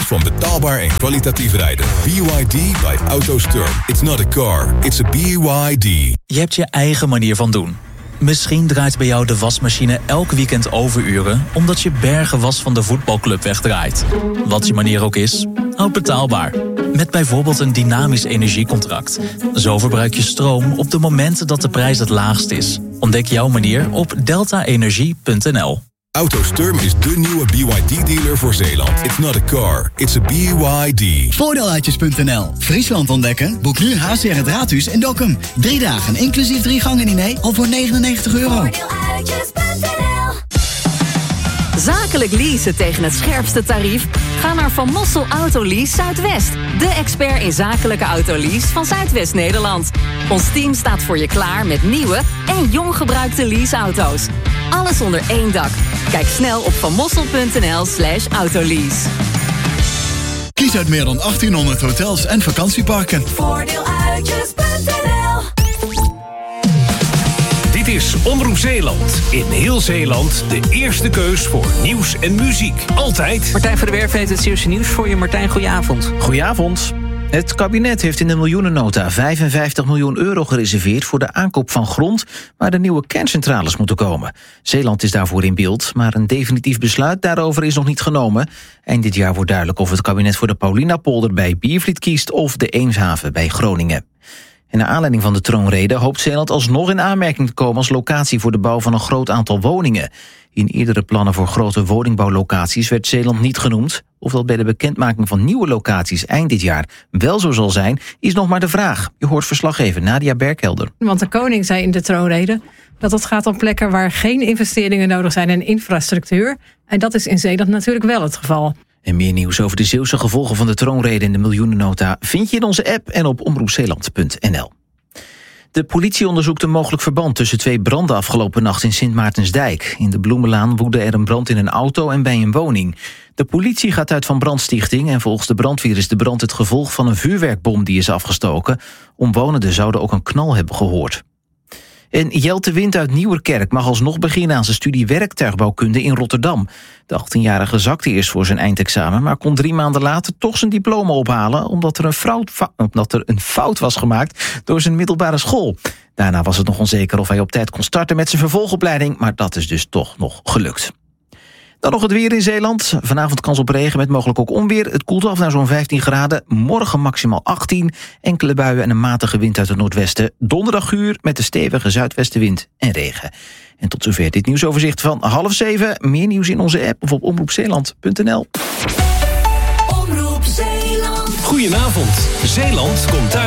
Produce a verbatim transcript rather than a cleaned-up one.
van betaalbaar en kwalitatief rijden. B Y D by AutoSturm. It's not a car, it's a B Y D. Je hebt je eigen manier van doen. Misschien draait bij jou de wasmachine elk weekend overuren omdat je bergen was van de voetbalclub wegdraait. Wat je manier ook is, houd betaalbaar. Met bijvoorbeeld een dynamisch energiecontract. Zo verbruik je stroom op de momenten dat de prijs het laagst is. Ontdek jouw manier op delta energie punt n l. AutoSturm is de nieuwe B Y D-dealer voor Zeeland. It's not a car, it's a B Y D. Voordeeluitjes punt n l. Friesland ontdekken? Boek nu H C R het Raadhuis in Dokkum. Drie dagen, inclusief drie gangen diner, al voor negenennegentig euro. Voordeeluitjes punt n l. Zakelijk leasen tegen het scherpste tarief? Ga naar Van Mossel Autolease Zuidwest. De expert in zakelijke autolease van Zuidwest-Nederland. Ons team staat voor je klaar met nieuwe en jong gebruikte leaseauto's. Alles onder één dak. Kijk snel op vanmossel punt n l slash autolease. Kies uit meer dan achttienhonderd hotels en vakantieparken. Voordeeluitjes punt n l. Dit is Omroep Zeeland. In heel Zeeland de eerste keus voor nieuws en muziek. Altijd. Martijn van der Werf heeft het Zeeuwse nieuws voor je. Martijn, goedenavond. Goedenavond. Het kabinet heeft in de miljoenennota vijfenvijftig miljoen euro gereserveerd voor de aankoop van grond waar de nieuwe kerncentrales moeten komen. Zeeland is daarvoor in beeld, maar een definitief besluit daarover is nog niet genomen. Eind dit jaar wordt duidelijk of het kabinet voor de Paulinapolder bij Biervliet kiest of de Eemshaven bij Groningen. En naar aanleiding van de troonrede hoopt Zeeland alsnog in aanmerking te komen als locatie voor de bouw van een groot aantal woningen. In eerdere plannen voor grote woningbouwlocaties werd Zeeland niet genoemd. Of dat bij de bekendmaking van nieuwe locaties eind dit jaar wel zo zal zijn, is nog maar de vraag. Je hoort verslaggever Nadia Berkhelder. Want de koning zei in de troonrede dat het gaat om plekken waar geen investeringen nodig zijn in infrastructuur. En dat is in Zeeland natuurlijk wel het geval. En meer nieuws over de Zeeuwse gevolgen van de troonrede en de miljoenennota vind je in onze app en op omroep zeeland punt n l. De politie onderzoekt een mogelijk verband tussen twee branden afgelopen nacht in Sint Maartensdijk. In de Bloemenlaan woedde er een brand in een auto en bij een woning. De politie gaat uit van brandstichting en volgens de brandweer is de brand het gevolg van een vuurwerkbom die is afgestoken. Omwonenden zouden ook een knal hebben gehoord. En Jelte Wind uit Nieuwerkerk mag alsnog beginnen aan zijn studie werktuigbouwkunde in Rotterdam. De achttienjarige zakte eerst voor zijn eindexamen, maar kon drie maanden later toch zijn diploma ophalen omdat er een fout, omdat er een fout was gemaakt door zijn middelbare school. Daarna was het nog onzeker of hij op tijd kon starten met zijn vervolgopleiding, maar dat is dus toch nog gelukt. Dan nog het weer in Zeeland. Vanavond kans op regen met mogelijk ook onweer. Het koelt af naar zo'n vijftien graden. Morgen maximaal achttien. Enkele buien en een matige wind uit het noordwesten. Donderdag guur met de stevige zuidwestenwind en regen. En tot zover dit nieuwsoverzicht van half zeven. Meer nieuws in onze app of op omroep zeeland punt n l. Omroep Zeeland. Goedenavond. Zeeland komt thuis.